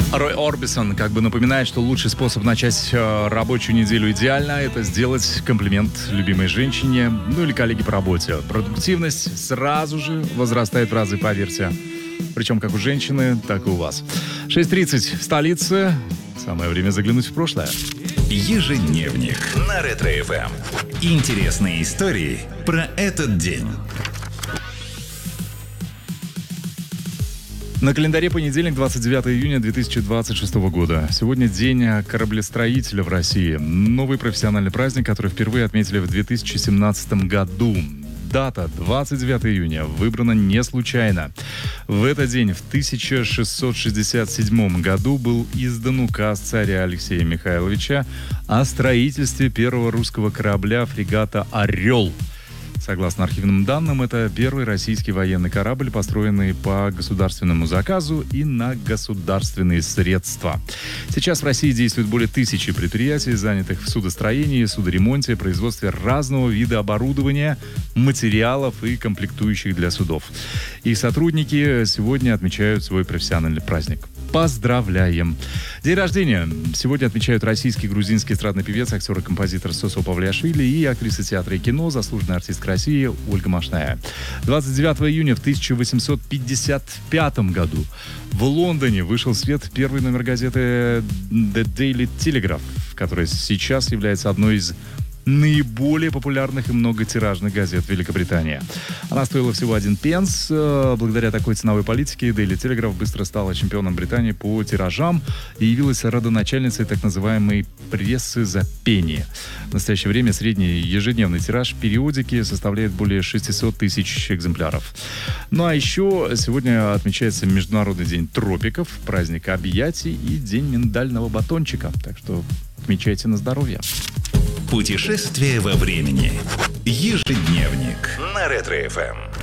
Рой Орбисон как бы напоминает, что лучший способ начать рабочую неделю идеально — это сделать комплимент любимой женщине, ну или коллеге по работе. Продуктивность сразу же возрастает в разы, поверьте. Причем как у женщины, так и у вас. 6:30 в столице. Самое время заглянуть в прошлое. Ежедневник на Ретро-ФМ. Интересные истории про этот день. На календаре понедельник, 29 июня 2026 года. Сегодня день кораблестроителя в России. Новый профессиональный праздник, который впервые отметили в 2017 году. Дата 29 июня выбрана не случайно. В этот день, в 1667 году, был издан указ царя Алексея Михайловича о строительстве первого русского корабля фрегата «Орел». Согласно архивным данным, это первый российский военный корабль, построенный по государственному заказу и на государственные средства. Сейчас в России действует более 1000 предприятий, занятых в судостроении, судоремонте, производстве разного вида оборудования, материалов и комплектующих для судов. Их сотрудники сегодня отмечают свой профессиональный праздник. Поздравляем! День рождения сегодня отмечают российский, грузинский эстрадный певец, актер и композитор Сосо Павлиашвили и актриса театра и кино, заслуженная артистка России Ольга Машная. 29 июня в 1855 году в Лондоне вышел в свет первый номер газеты The Daily Telegraph, которая сейчас является одной из наиболее популярных и многотиражных газет Великобритании. Она стоила всего 1 пенс. Благодаря такой ценовой политике Daily Telegraph быстро стала чемпионом Британии по тиражам и явилась родоначальницей так называемой прессы за пенни. В настоящее время средний ежедневный тираж периодики составляет более 600 тысяч экземпляров. Ну а еще сегодня отмечается Международный день тропиков, праздник объятий и день миндального батончика. Так что отмечайте на здоровье. Путешествие во времени. Ежедневник на Ретро-ФМ.